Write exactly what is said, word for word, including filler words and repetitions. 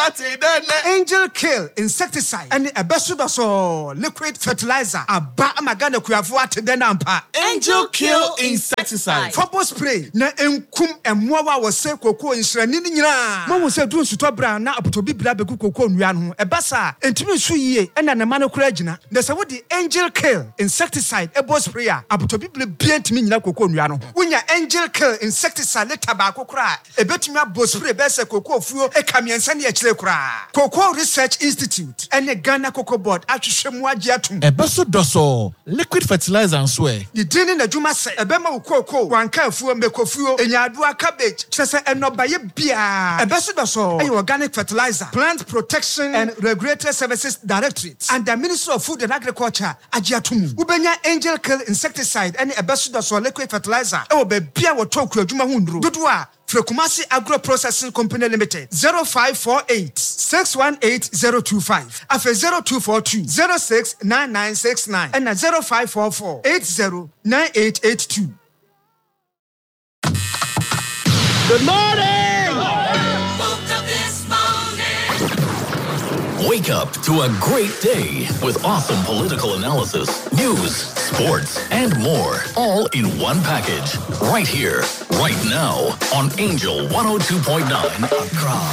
Angel Kill insecticide and a besudaso liquid fertilizer. Aba amagana kuyafu ate den ampa. Angel Kill insecticide. Fobo spray na enkum emmoa wa se koko nsrani ni nyina. Mo wo se dun suto bra na apotobi bra beku koko nua no. Ebasa entimi su yie na na mano kura gina. Na se wo di Angel Kill insecticide ebo spray a apotobi bra bia entimi nyina koko nua no. Wonya Angel Kill insecticide leta ba kokora. Ebetumi abo spray be se koko fuo e kamiensa ne akire kora. Cocoa Research Institute and the Ghana Cocoa Board atwhwemu agye atum. Ebeso doso liquid fertilizer nso e. Di dini na dwuma se ebema wo cocoa wanka afuo mekofuo enyadoa cabbage kyese enobaye bia. Ebeso doso ayi organic fertilizer, plant protection and regulatory services directorate and the Ministry of Food and Agriculture agye atum. Ubenya Angel Kill insecticide and ebeso doso liquid fertilizer e wo be bia wo toku adwuma hundru. Dodo a Frekumasi Agro Processing Company Limited zero five four eight, six one eight zero two five afe zero two four two, zero six nine nine six nine and zero five four four, eight zero nine eight eight two. Good morning! Wake up to a great day with awesome political analysis, news, sports, and more, all in one package. Right here, right now, on Angel one oh two point nine Accra.